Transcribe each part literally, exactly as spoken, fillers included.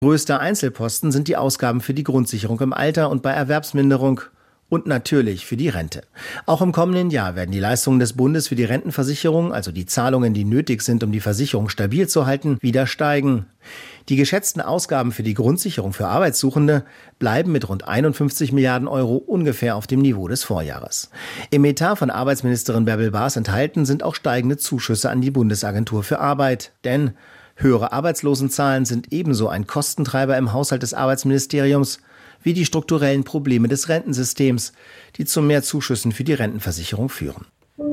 Größter Einzelposten sind die Ausgaben für die Grundsicherung im Alter und bei Erwerbsminderung und natürlich für die Rente. Auch im kommenden Jahr werden die Leistungen des Bundes für die Rentenversicherung, also die Zahlungen, die nötig sind, um die Versicherung stabil zu halten, wieder steigen. Die geschätzten Ausgaben für die Grundsicherung für Arbeitssuchende bleiben mit rund einundfünfzig Milliarden Euro ungefähr auf dem Niveau des Vorjahres. Im Etat von Arbeitsministerin Bärbel Baas enthalten sind auch steigende Zuschüsse an die Bundesagentur für Arbeit. Denn höhere Arbeitslosenzahlen sind ebenso ein Kostentreiber im Haushalt des Arbeitsministeriums wie die strukturellen Probleme des Rentensystems, die zu mehr Zuschüssen für die Rentenversicherung führen.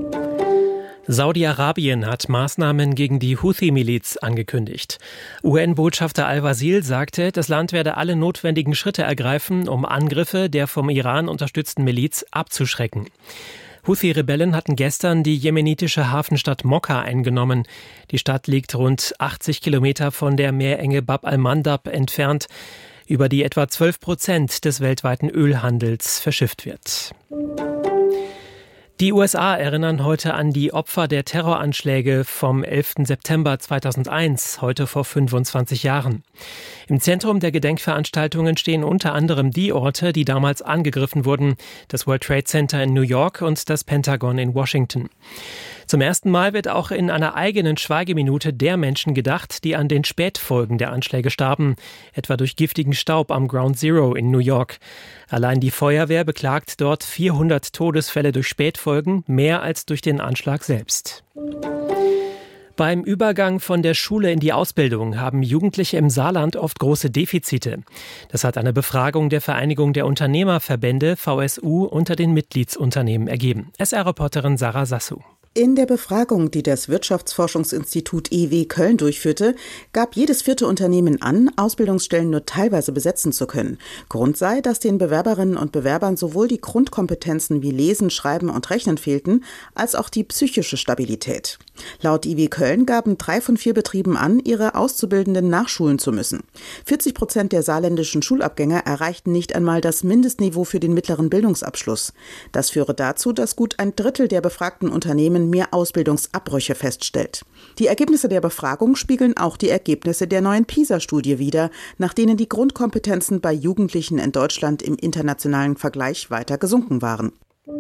Saudi-Arabien hat Maßnahmen gegen die Houthi-Miliz angekündigt. U N-Botschafter Al-Wasil sagte, das Land werde alle notwendigen Schritte ergreifen, um Angriffe der vom Iran unterstützten Miliz abzuschrecken. Houthi-Rebellen hatten gestern die jemenitische Hafenstadt Mokka eingenommen. Die Stadt liegt rund achtzig Kilometer von der Meerenge Bab al-Mandab entfernt, über die etwa zwölf Prozent des weltweiten Ölhandels verschifft wird. Die U S A erinnern heute an die Opfer der Terroranschläge vom elften September zweitausendeins, heute vor fünfundzwanzig Jahren. Im Zentrum der Gedenkveranstaltungen stehen unter anderem die Orte, die damals angegriffen wurden, das World Trade Center in New York und das Pentagon in Washington. Zum ersten Mal wird auch in einer eigenen Schweigeminute der Menschen gedacht, die an den Spätfolgen der Anschläge starben, etwa durch giftigen Staub am Ground Zero in New York. Allein die Feuerwehr beklagt dort vierhundert Todesfälle durch Spätfolgen, mehr als durch den Anschlag selbst. Beim Übergang von der Schule in die Ausbildung haben Jugendliche im Saarland oft große Defizite. Das hat eine Befragung der Vereinigung der Unternehmerverbände V S U unter den Mitgliedsunternehmen ergeben. S R-Reporterin Sarah Sassou. In der Befragung, die das Wirtschaftsforschungsinstitut E W Köln durchführte, gab jedes vierte Unternehmen an, Ausbildungsstellen nur teilweise besetzen zu können. Grund sei, dass den Bewerberinnen und Bewerbern sowohl die Grundkompetenzen wie Lesen, Schreiben und Rechnen fehlten, als auch die psychische Stabilität. Laut E W Köln gaben drei von vier Betrieben an, ihre Auszubildenden nachschulen zu müssen. vierzig Prozent der saarländischen Schulabgänger erreichten nicht einmal das Mindestniveau für den mittleren Bildungsabschluss. Das führe dazu, dass gut ein Drittel der befragten Unternehmen mehr Ausbildungsabbrüche feststellt. Die Ergebnisse der Befragung spiegeln auch die Ergebnisse der neuen PISA-Studie wider, nach denen die Grundkompetenzen bei Jugendlichen in Deutschland im internationalen Vergleich weiter gesunken waren.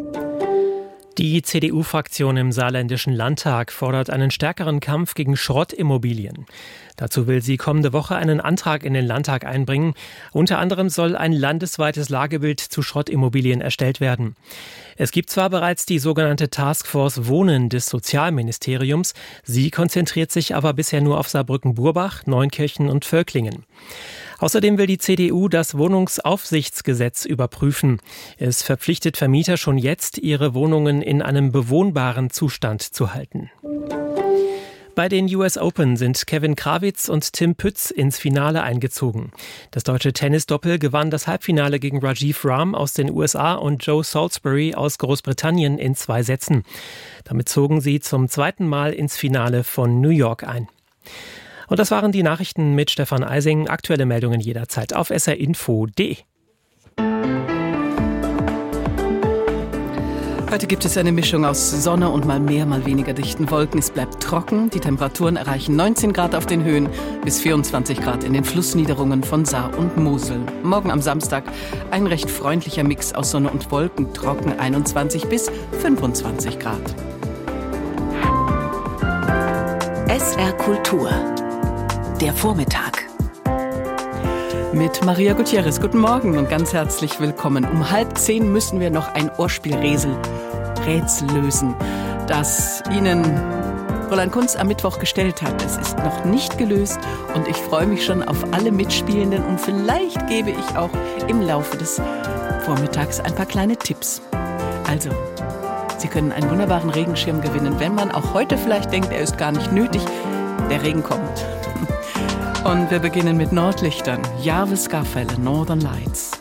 Die C D U-Fraktion im saarländischen Landtag fordert einen stärkeren Kampf gegen Schrottimmobilien. Dazu will sie kommende Woche einen Antrag in den Landtag einbringen. Unter anderem soll ein landesweites Lagebild zu Schrottimmobilien erstellt werden. Es gibt zwar bereits die sogenannte Taskforce Wohnen des Sozialministeriums, sie konzentriert sich aber bisher nur auf Saarbrücken-Burbach, Neunkirchen und Völklingen. Außerdem will die C D U das Wohnungsaufsichtsgesetz überprüfen. Es verpflichtet Vermieter schon jetzt, ihre Wohnungen in einem bewohnbaren Zustand zu halten. Bei den U S Open sind Kevin Krawitz und Tim Pütz ins Finale eingezogen. Das deutsche Tennisdoppel gewann das Halbfinale gegen Rajiv Ram aus den U S A und Joe Salisbury aus Großbritannien in zwei Sätzen. Damit zogen sie zum zweiten Mal ins Finale von New York ein. Und das waren die Nachrichten mit Stefan Eising. Aktuelle Meldungen jederzeit auf s r info punkt d e. Heute gibt es eine Mischung aus Sonne und mal mehr, mal weniger dichten Wolken. Es bleibt trocken. Die Temperaturen erreichen neunzehn Grad auf den Höhen bis vierundzwanzig Grad in den Flussniederungen von Saar und Mosel. Morgen am Samstag ein recht freundlicher Mix aus Sonne und Wolken, trocken einundzwanzig bis fünfundzwanzig Grad. S R Kultur. Der Vormittag. Mit Maria Gutierrez. Guten Morgen und ganz herzlich willkommen. Um halb zehn müssen wir noch ein Ohrspielrätsel Rätsel lösen, das Ihnen Roland Kunz am Mittwoch gestellt hat. Es ist noch nicht gelöst und ich freue mich schon auf alle Mitspielenden und vielleicht gebe ich auch im Laufe des Vormittags ein paar kleine Tipps. Also, Sie können einen wunderbaren Regenschirm gewinnen, wenn man auch heute vielleicht denkt, er ist gar nicht nötig. Der Regen kommt. Und wir beginnen mit Nordlichtern. Jarvis Garfälle, Northern Lights.